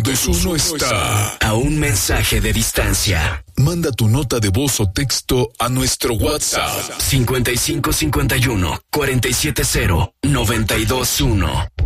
Desuno está a un mensaje de distancia. Manda tu nota de voz o texto a nuestro WhatsApp 5551 470 921.